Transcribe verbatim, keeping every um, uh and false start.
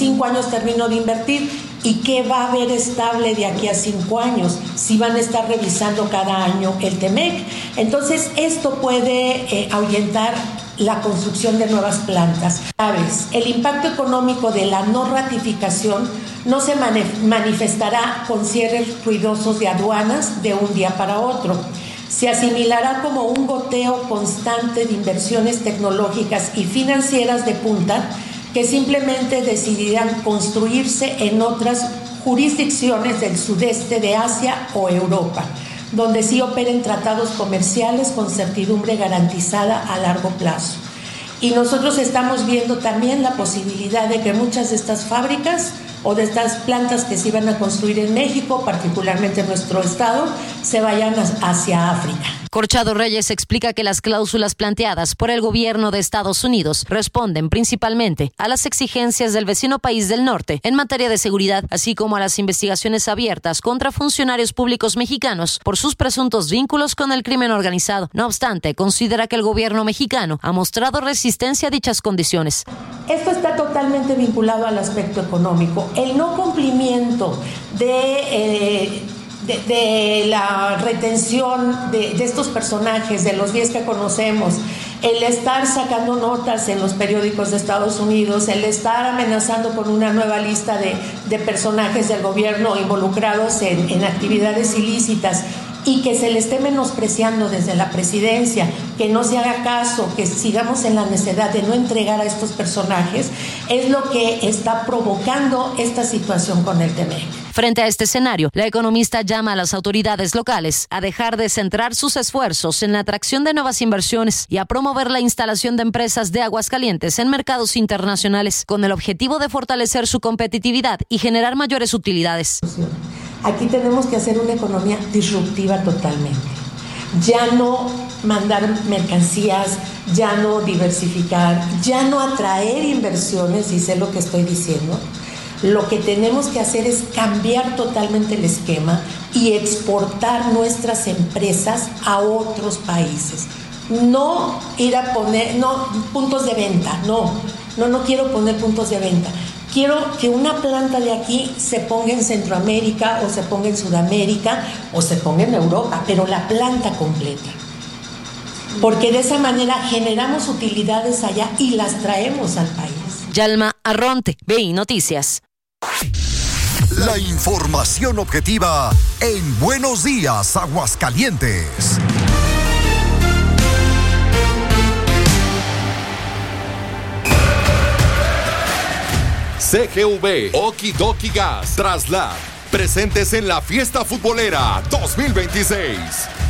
cinco años termino de invertir. ¿Y qué va a haber estable de aquí a cinco años? Si van a estar revisando cada año el T-M E C. Entonces, esto puede eh, ahuyentar la construcción de nuevas plantas. ¿Sabes? El impacto económico de la no ratificación no se manifestará con cierres ruidosos de aduanas de un día para otro. Se asimilará como un goteo constante de inversiones tecnológicas y financieras de punta que simplemente decidirán construirse en otras jurisdicciones del sudeste de Asia o Europa, donde sí operen tratados comerciales con certidumbre garantizada a largo plazo. Y nosotros estamos viendo también la posibilidad de que muchas de estas fábricas o de estas plantas que se iban a construir en México, particularmente en nuestro estado, se vayan hacia África. Corchado Reyes explica que las cláusulas planteadas por el gobierno de Estados Unidos responden principalmente a las exigencias del vecino país del norte en materia de seguridad, así como a las investigaciones abiertas contra funcionarios públicos mexicanos por sus presuntos vínculos con el crimen organizado. No obstante, considera que el gobierno mexicano ha mostrado resistencia a dichas condiciones. Esto está totalmente vinculado al aspecto económico. El no cumplimiento de... Eh, De, de la retención de, de estos personajes, de los diez que conocemos, el estar sacando notas en los periódicos de Estados Unidos, el estar amenazando con una nueva lista de, de personajes del gobierno involucrados en, en actividades ilícitas y que se le esté menospreciando desde la presidencia, que no se haga caso, que sigamos en la necedad de no entregar a estos personajes, es lo que está provocando esta situación con el T-M E C. Frente a este escenario, la economista llama a las autoridades locales a dejar de centrar sus esfuerzos en la atracción de nuevas inversiones y a promover la instalación de empresas de Aguascalientes en mercados internacionales, con el objetivo de fortalecer su competitividad y generar mayores utilidades. Aquí tenemos que hacer una economía disruptiva totalmente. Ya no mandar mercancías, ya no diversificar, ya no atraer inversiones, y sé lo que estoy diciendo. Lo que tenemos que hacer es cambiar totalmente el esquema y exportar nuestras empresas a otros países. No ir a poner, no, puntos de venta, no, no, no quiero poner puntos de venta. Quiero que una planta de aquí se ponga en Centroamérica o se ponga en Sudamérica o se ponga en Europa, pero la planta completa. Porque de esa manera generamos utilidades allá y las traemos al país. Yalma Arronte, B I Noticias. La información objetiva en Buenos Días, Aguascalientes. C G V, Okidoki Gas, Traslad, presentes en la Fiesta Futbolera dos mil veintiséis.